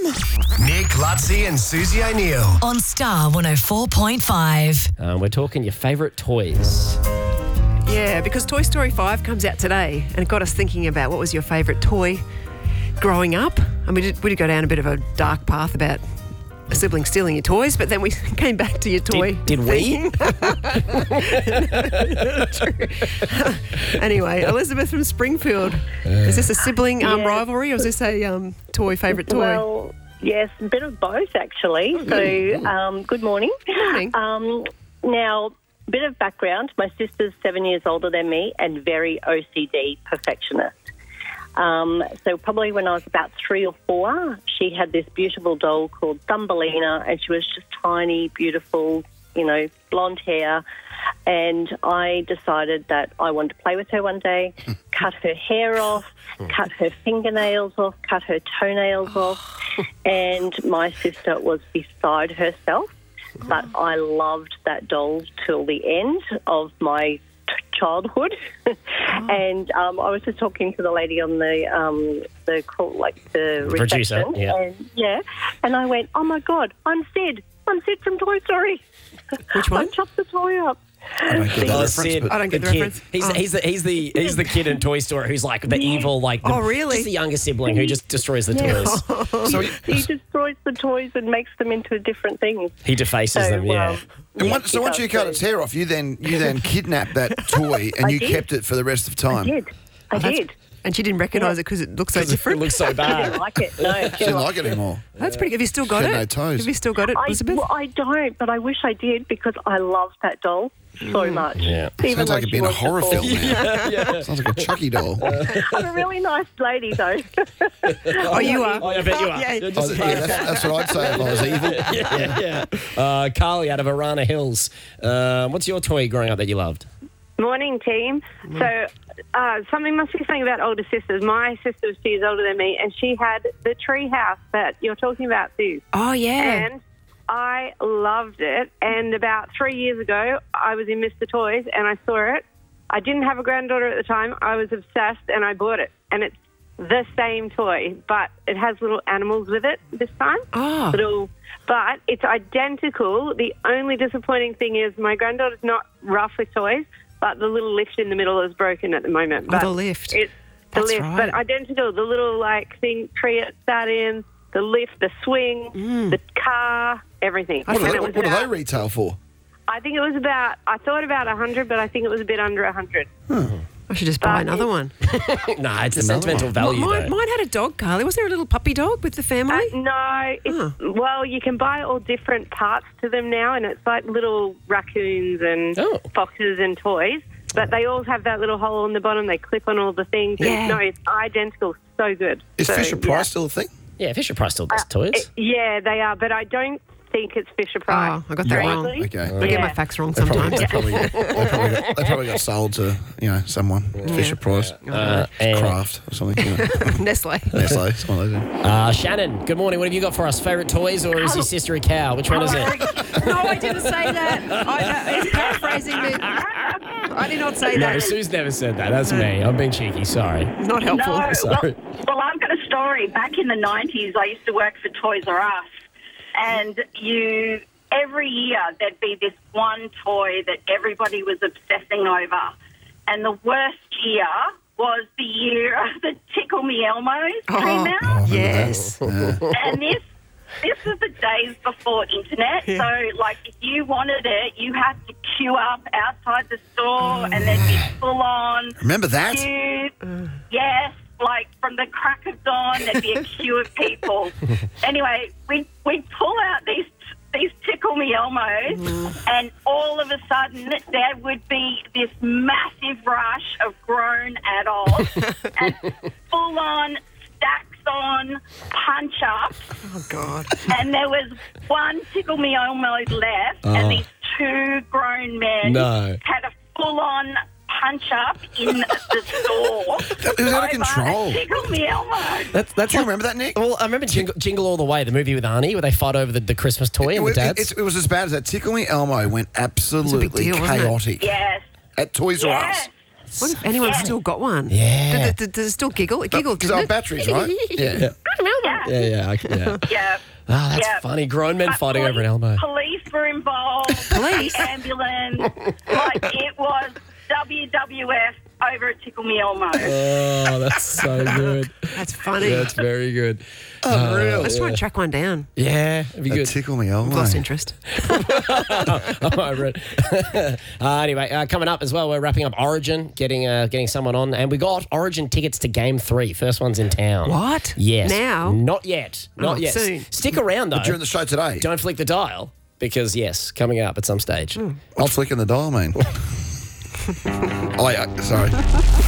Nick, Lutzi and Susie O'Neill. On Star 104.5. We're talking your favourite toys. Yeah, because Toy Story 5 comes out today and it got us thinking about what was your favourite toy growing up. I mean, we did go down a bit of a dark path about a sibling stealing your toys, but then we came back to your toy. Did we? Anyway, Elizabeth from Springfield. Is this a sibling rivalry or is this a favourite toy? Well, yes, a bit of both, actually. So, good morning. Good morning. Now, a bit of background. My sister's 7 years older than me and very OCD perfectionist. So probably when I was about 3 or 4, she had this beautiful doll called Thumbelina, and she was just tiny, beautiful, blonde hair. And I decided that I wanted to play with her one day, cut her hair off, cut her fingernails off, cut her toenails off. And my sister was beside herself. But I loved that doll till the end of my childhood. And I was just talking to the lady on the call, the producer, reception. And I went, oh my God, I'm Sid from Toy Story. Which one? I chopped the toy up. I don't get the reference. Sid, I don't get the kid. reference. He's the kid in Toy Story who's like the evil, really? just the younger sibling who just destroys the toys. So He destroys the toys and makes them into different things. He defaces them, yeah. So once you cut its hair off, you then kidnapped that toy and you kept it for the rest of time. I did. And she didn't recognise it because it looks so It different. looks so I bad. didn't like it. No. She didn't like it anymore. That's pretty good. Have you still got She it? had no toes. Have you still got it, Elizabeth? I don't, but I wish I did because I loved that doll so much. Yeah. Even Sounds like it'd be in a horror film now. Sounds like a Chucky doll. I'm a really nice lady, though. Oh, you are? Oh, I bet you are. Yeah. You're Oh, just- yeah, that's what I'd say if I was evil. yeah. Carly out of Arana Hills. What's your toy growing up that you loved? Morning, team. So, something must be something about older sisters. My sister was 2 years older than me, and she had the tree house that you're talking about, Sue. Oh, yeah. And I loved it. And about 3 years ago, I was in Mr. Toys, and I saw it. I didn't have a granddaughter at the time. I was obsessed, and I bought it. And it's the same toy, but it has little animals with it this time. Oh. But it's identical. The only disappointing thing is my granddaughter's not rough with toys, but the little lift in the middle is broken at the moment. Oh, But the lift. It's the That's lift, right. but identical. The little tree it sat in, the lift, the swing, the car, everything. What And do it was they about- retail for? I think it was about 100, but I think it was a bit under 100. I should just buy another one. Nah, it's a sentimental value, though. Mine had a dog, Carly. Was there a little puppy dog with the family? No, well, you can buy all different parts to them now, and it's like little raccoons and foxes and toys. But they all have that little hole in the bottom. They clip on all the things. Yeah. And, no, it's identical. So good. Is So, Fisher Price still a thing? Yeah, Fisher Price still does toys. Yeah, they are, but I don't think it's Fisher Price. Oh, I got that wrong. Frankly. Okay. I get my facts wrong They probably, sometimes. they probably got sold to someone. Fisher Price, And, Kraft or something. Nestle. Nestle, it's one of those. Shannon, good morning. What have you got for us? Favourite toys, or is your sister a cow? Which one is it? No, I didn't say that. It's paraphrasing me. I did not say No, that. Sue's never said that. That's me. I'm being cheeky. Sorry. Not helpful. No, Sorry. well, I've got a story. Back in the 90s, I used to work for Toys R Us, and every year there'd be this one toy that everybody was obsessing over. And the worst year was the year the Tickle Me Elmos came out. Yes. And this was the days before internet. Yeah. So, if you wanted it, you had to queue up outside the store, and there'd be full-on Remember that? queues. Yes, from the crack of dawn, there'd be a queue of people. Anyway, we'd pull out these Tickle Me Elmos, and all of a sudden there would be this massive rush of grown adults and full-on stacks on punch-ups. Oh, God. And there was one Tickle Me Elmo left, and these 2 grown men had a full-on punch-up in the store. It was out of control. Tickle Me Elmo. That's Do you remember that, Nick? Well, I remember Jingle All the Way, the movie with Arnie, where they fight over the Christmas toy and the dads. It was as bad as that. Tickle Me Elmo went absolutely deal, wasn't it? chaotic Yes. at Toys R Us. Yes. What if anyone's still got one? Yeah. Does it still giggle? It giggled, Because didn't our it? batteries, right? Yeah. Yeah. Yeah. Oh, that's Yeah. funny. Grown men But fighting over an Elmo. Police were involved. Police? The ambulance. Like, it was WWF over a Tickle Me Elmo. Oh, that's so good. That's funny. That's very good. Unreal. I just want to track one down. Yeah, it'd be That good. tickle me, Elmo. Lost interest. I'm over it. Anyway, coming up as well, we're wrapping up Origin, getting someone on, and we got Origin tickets to Game 3. First one's in town. What? Yes. Now? Not yet. Not yet. soon. Stick around though. During the show today. Don't flick the dial because yes, coming up at some stage. What's flicking the dial mean? Oh, yeah, sorry.